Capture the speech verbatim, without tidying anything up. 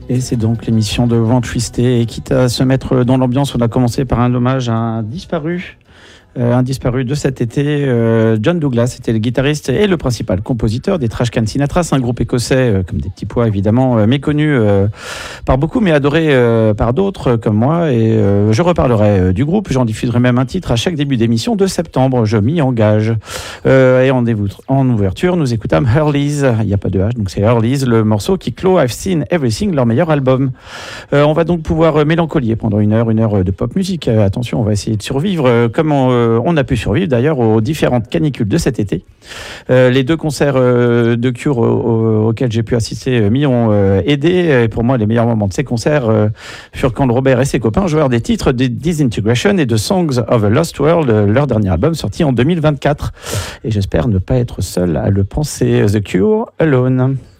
Et c'est donc l'émission de Vent Twisté. Et quitte à se mettre dans l'ambiance, on a commencé par un hommage à un disparu. Euh, un disparu de cet été, euh, John Douglas était le guitariste et le principal compositeur des Trashcan Sinatras, un groupe écossais euh, comme des petits pois évidemment, euh, méconnu euh, par beaucoup mais adoré euh, par d'autres euh, comme moi. Et euh, je reparlerai euh, du groupe, j'en diffuserai même un titre à chaque début d'émission de septembre, je m'y engage. Euh, et en, dévou- en ouverture, nous écoutâmes Hurleys, il n'y a pas de H, donc c'est Hurleys, le morceau qui clôt I've Seen Everything, leur meilleur album. Euh, on va donc pouvoir euh, mélancolier pendant une heure, une heure de pop musique. Euh, attention, on va essayer de survivre euh, comme on... Euh, on a pu survivre d'ailleurs aux différentes canicules de cet été. Euh, les deux concerts euh, de Cure au, au, auxquels j'ai pu assister euh, m'y ont euh, aidé. Et pour moi, les meilleurs moments de ces concerts euh, furent quand Robert et ses copains jouèrent des titres de Disintegration et de Songs of a Lost World, leur dernier album sorti en deux mille vingt-quatre. Et j'espère ne pas être seul à le penser. The Cure, Alone.